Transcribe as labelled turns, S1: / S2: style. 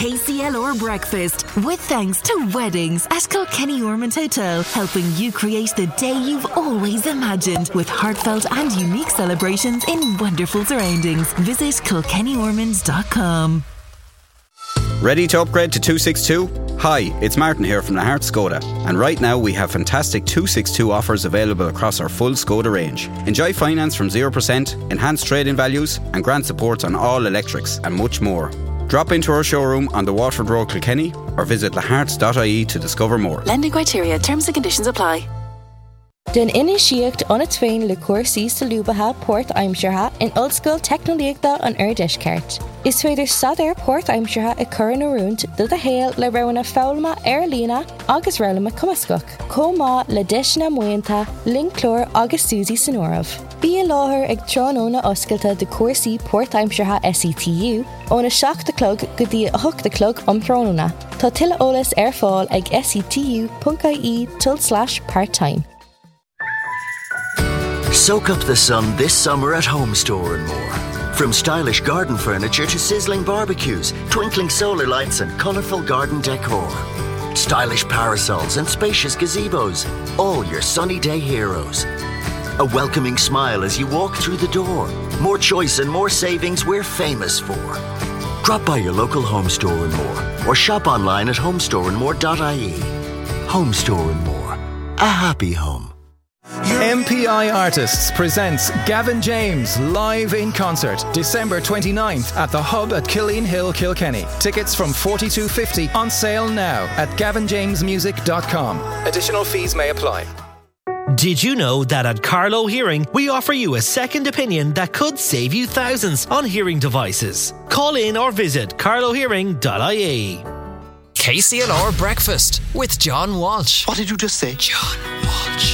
S1: KCLR Breakfast, with thanks to Weddings at Kilkenny Ormond Hotel, helping you create the day you've always imagined with heartfelt and unique celebrations in wonderful surroundings. Visit kilkennyormonds.com.
S2: Ready to upgrade to 262? Hi, it's Martin here from the Heart Skoda, and right now we have fantastic 262 offers available across our full Skoda range. Enjoy finance from 0%, enhanced trade-in values and grant support on all electrics and much more. Drop into our showroom on the Waterford Road, Kilkenny, or visit thehearts.ie to discover more.
S3: Lending criteria, terms and conditions apply.
S4: Den inisíocht an twain le cuasaí sa Lubatha Port Aimseartha in Old School Technoleachta an Deisceart. Is féidir sad Port Aimseartha I Curran Arúnt dul a héal le raibhna fáilma Lína agus railma Cumascoch. Comá le deisna muointa, Linklór agus Susie Sonorov. Bí láthair ag trónóna oscailta de cuasaí Port Aimseartha SETU óna 7 clog go dtí 8 clog trónóna. Tá tuile ólas fáil ag setu.ie/part-time.
S5: Soak up the sun this summer at Home Store and more. From stylish garden furniture to sizzling barbecues, twinkling solar lights and colourful garden decor. Stylish parasols and spacious gazebos, all your sunny day heroes. A welcoming smile as you walk through the door. More choice and more savings we're famous for. Drop by your local Home Store and more, or shop online at homestoreandmore.ie. Home Store and More. A happy home.
S6: MPI Artists presents Gavin James live in concert December 29th at the Hub at Killeen Hill, Kilkenny. Tickets from $42.50 on sale now at gavinjamesmusic.com. Additional fees may apply.
S7: Did you know that at Carlow Hearing we offer you a second opinion that could save you thousands on hearing devices? Call in or visit carlowhearing.ie.
S8: KCLR Breakfast with John Walsh.
S9: What did you just say?
S8: John Walsh.